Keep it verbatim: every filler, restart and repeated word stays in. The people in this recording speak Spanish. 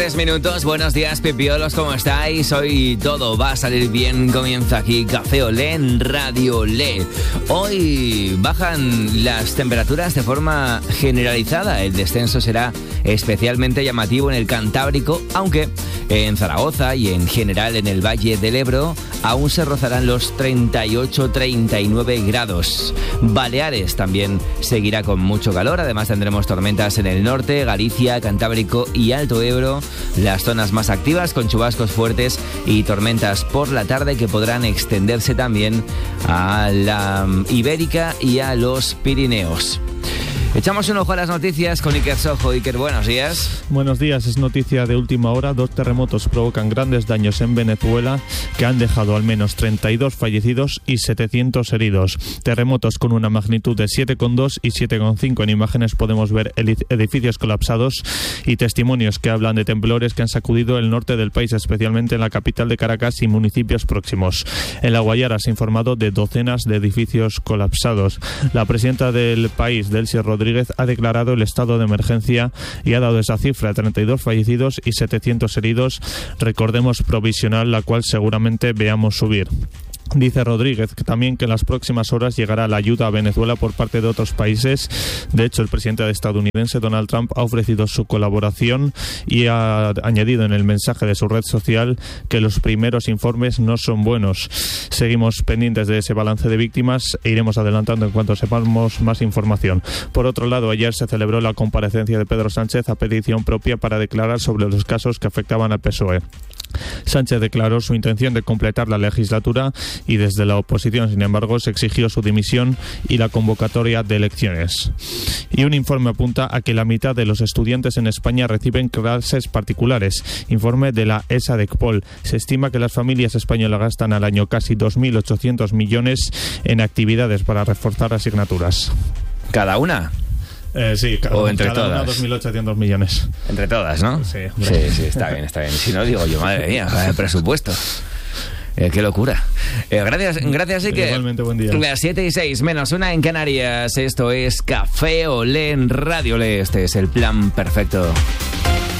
Tres minutos, buenos días, pipiolos, ¿cómo estáis? Hoy todo va a salir bien, comienza aquí Café Olé en Radio Olé. Hoy bajan las temperaturas de forma generalizada, el descenso será especialmente llamativo en el Cantábrico, aunque en Zaragoza y en general en el Valle del Ebro aún se rozarán los treinta y ocho a treinta y nueve grados. Baleares también seguirá con mucho calor, además tendremos tormentas en el norte, Galicia, Cantábrico y Alto Ebro, las zonas más activas con chubascos fuertes y tormentas por la tarde que podrán extenderse también a la Ibérica y a los Pirineos. Echamos un ojo a las noticias con Iker Sojo. Iker, buenos días. Buenos días, es noticia de última hora. Dos terremotos provocan grandes daños en Venezuela que han dejado al menos treinta y dos fallecidos y setecientos heridos. Terremotos con una magnitud de siete coma dos y siete coma cinco. En imágenes podemos ver edificios colapsados y testimonios que hablan de temblores que han sacudido el norte del país, especialmente en la capital de Caracas y municipios próximos. En La Guayara se ha informado de docenas de edificios colapsados. La presidenta del país, Delcy Rodríguez, Rodríguez ha declarado el estado de emergencia y ha dado esa cifra, treinta y dos fallecidos y setecientos heridos, recordemos provisional, la cual seguramente veamos subir. Dice Rodríguez que también que en las próximas horas llegará la ayuda a Venezuela por parte de otros países. De hecho, el presidente estadounidense Donald Trump ha ofrecido su colaboración y ha añadido en el mensaje de su red social que los primeros informes no son buenos. Seguimos pendientes de ese balance de víctimas e iremos adelantando en cuanto sepamos más información. Por otro lado, ayer se celebró la comparecencia de Pedro Sánchez a petición propia para declarar sobre los casos que afectaban al P S O E. Sánchez declaró su intención de completar la legislatura y desde la oposición, sin embargo, se exigió su dimisión y la convocatoria de elecciones. Y un informe apunta a que la mitad de los estudiantes en España reciben clases particulares. Informe de la ESADECPOL. Se estima que las familias españolas gastan al año casi dos mil ochocientos millones en actividades para reforzar asignaturas. ¿Cada una? Eh, sí, cada, o entre cada todas. una dos mil ochocientos millones. Entre todas, ¿no? Sí, sí, sí, está bien, está bien. Si no, digo yo, madre mía, el presupuesto. Eh, qué locura. Eh, gracias, gracias, Iker. Igualmente, buen día. Las siete y seis, menos una en Canarias. Esto es Café Olé en Radio Olé. Este es el plan perfecto.